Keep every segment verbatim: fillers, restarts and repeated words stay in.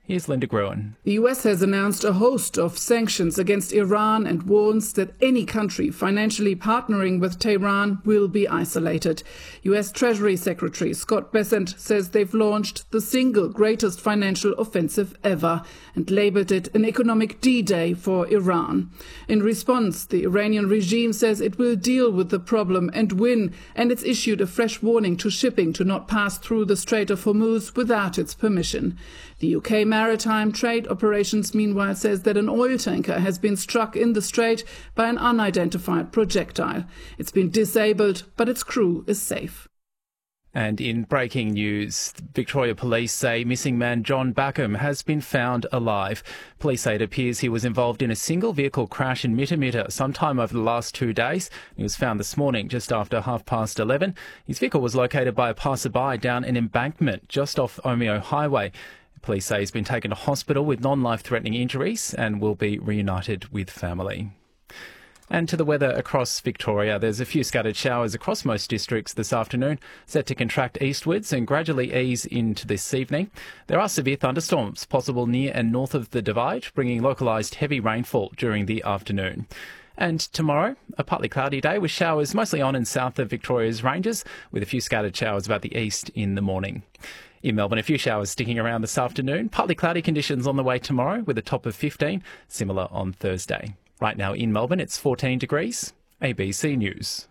Here's Linda Gruen. The U S has announced a host of sanctions against Iran and warns that any country financially partnering with Tehran will be isolated. U S Treasury Secretary Scott Bessent says they've launched the single greatest financial offensive ever and labeled it an economic D-Day for Iran. In response, the Iranian regime says it will deal with the problem and win, and it's issued a fresh warning to shipping to not pass through the Strait of Hormuz without its permission. The U K Maritime Trade Operations, meanwhile, says that an oil tanker has been struck in the strait by an unidentified projectile. It's been disabled, but its crew is safe. And in breaking news, Victoria Police say missing man John Backham has been found alive. Police say it appears he was involved in a single vehicle crash in Mittamitta sometime over the last two days. He was found this morning just after half past eleven. His vehicle was located by a passerby down an embankment just off Omeo Highway. Police say he's been taken to hospital with non-life-threatening injuries and will be reunited with family. And to the weather across Victoria. There's a few scattered showers across most districts this afternoon, set to contract eastwards and gradually ease into this evening. There are severe thunderstorms possible near and north of the Divide, bringing localised heavy rainfall during the afternoon. And tomorrow, a partly cloudy day with showers mostly on and south of Victoria's ranges, with a few scattered showers about the east in the morning. In Melbourne, a few showers sticking around this afternoon. Partly cloudy conditions on the way tomorrow with a top of fifteen, similar on Thursday. Right now in Melbourne, it's fourteen degrees. A B C News.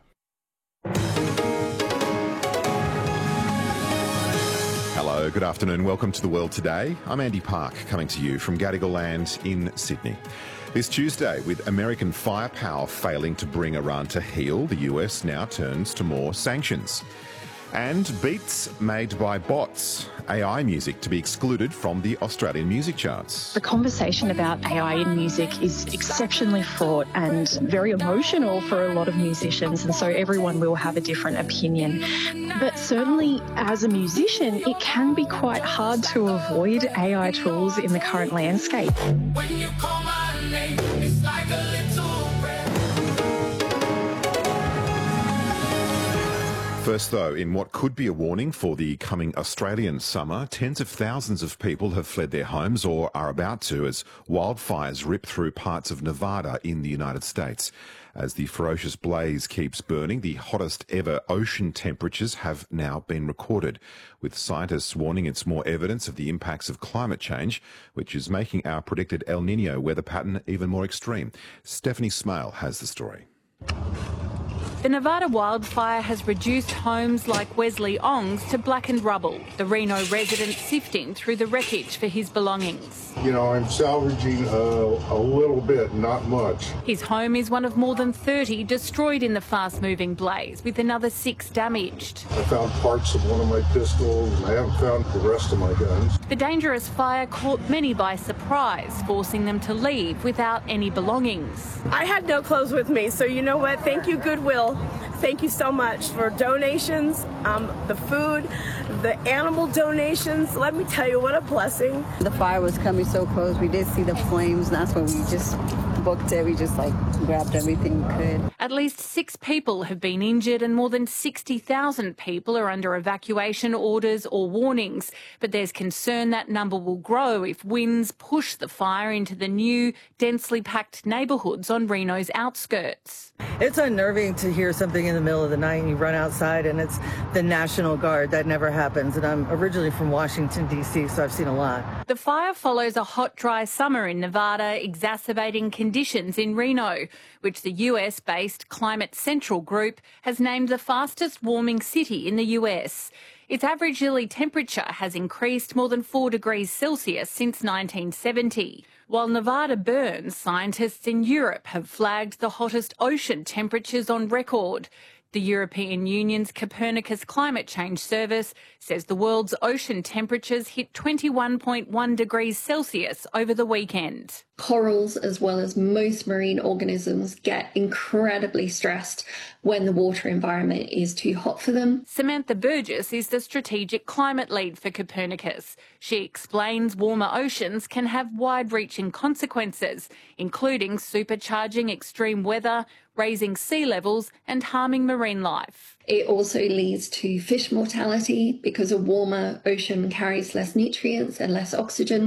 Hello, good afternoon. Welcome to The World Today. I'm Andy Park, coming to you from Gadigal Land in Sydney. This Tuesday, with American firepower failing to bring Iran to heel, the U S now turns to more sanctions. And beats made by bots, A I music to be excluded from the Australian music charts. The conversation about A I in music is exceptionally fraught and very emotional for a lot of musicians, and so everyone will have a different opinion. But certainly as a musician, it can be quite hard to avoid A I tools in the current landscape. When you call my name, it's like a little First, though, in what could be a warning for the coming Australian summer, tens of thousands of people have fled their homes or are about to as wildfires rip through parts of Nevada in the United States. As the ferocious blaze keeps burning, the hottest ever ocean temperatures have now been recorded, with scientists warning it's more evidence of the impacts of climate change, which is making our predicted El Nino weather pattern even more extreme. Stephanie Smale has the story. The Nevada wildfire has reduced homes like Wesley Ong's to blackened rubble, the Reno resident sifting through the wreckage for his belongings. You know, I'm salvaging a, a little bit, not much. His home is one of more than thirty destroyed in the fast-moving blaze, with another six damaged. I found parts of one of my pistols, and I haven't found the rest of my guns. The dangerous fire caught many by surprise, forcing them to leave without any belongings. I had no clothes with me, so you know what? Thank you, Goodwill. Thank you so much for donations, um, the food, the animal donations. Let me tell you, what a blessing. The fire was coming so close. We did see the flames. That's when we just booked it. We just like grabbed everything we could. At least six people have been injured and more than sixty thousand people are under evacuation orders or warnings. But there's concern that number will grow if winds push the fire into the new, densely packed neighbourhoods on Reno's outskirts. It's unnerving to hear something in the middle of the night and you run outside and it's the National Guard. That never happens. And I'm originally from Washington, D C, so I've seen a lot. The fire follows a hot, dry summer in Nevada, exacerbating conditions in Reno, which the U S-based Climate Central Group has named the fastest warming city in the U S. Its average yearly temperature has increased more than four degrees Celsius since nineteen seventy. While Nevada burns, scientists in Europe have flagged the hottest ocean temperatures on record. The European Union's Copernicus Climate Change Service says the world's ocean temperatures hit twenty-one point one degrees Celsius over the weekend. Corals, as well as most marine organisms, get incredibly stressed when the water environment is too hot for them. Samantha Burgess is the strategic climate lead for Copernicus. She explains warmer oceans can have wide-reaching consequences, including supercharging extreme weather, raising sea levels and harming marine life. It also leads to fish mortality because a warmer ocean carries less nutrients and less oxygen.